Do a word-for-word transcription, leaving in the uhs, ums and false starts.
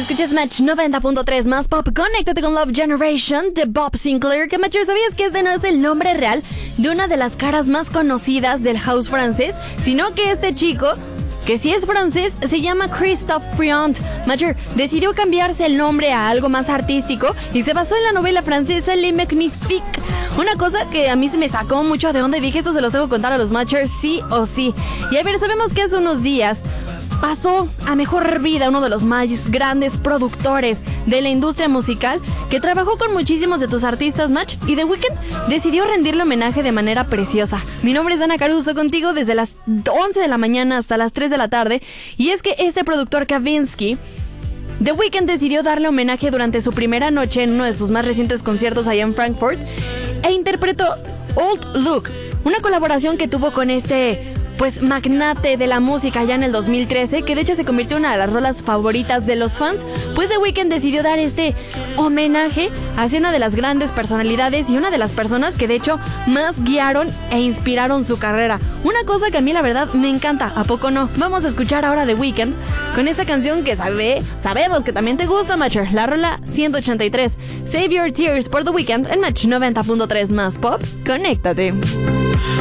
Escuchas Match noventa punto tres más pop. Conéctate con Love Generation de Bob Sinclair. Que Matcher, ¿sabías que este no es el nombre real de una de las caras más conocidas del house francés? Sino que este chico, que sí es francés, se llama Christophe Friant. Matcher decidió cambiarse el nombre a algo más artístico y se basó en la novela francesa Le Magnifique. Una cosa que a mí se me sacó mucho de donde dije, esto se los debo contar a los Matchers sí o sí. Y a ver, sabemos que hace unos días pasó a mejor vida uno de los más grandes productores de la industria musical, que trabajó con muchísimos de tus artistas, Match, y The Weeknd decidió rendirle homenaje de manera preciosa. Mi nombre es Ana Caruso, contigo desde las once de la mañana hasta las tres de la tarde, y es que este productor Kavinsky, The Weeknd, decidió darle homenaje durante su primera noche en uno de sus más recientes conciertos allá en Frankfurt, e interpretó Old Look, una colaboración que tuvo con este pues magnate de la música ya en el dos mil trece, que de hecho se convirtió en una de las rolas favoritas de los fans. Pues The Weeknd decidió dar este homenaje hacia una de las grandes personalidades y una de las personas que de hecho más guiaron e inspiraron su carrera. Una cosa que a mí la verdad me encanta, ¿a poco no? Vamos a escuchar ahora The Weeknd con esta canción que sabe, sabemos que también te gusta, Matcher, la rola ciento ochenta y tres, Save Your Tears por The Weeknd en Match noventa punto tres más pop. Conéctate.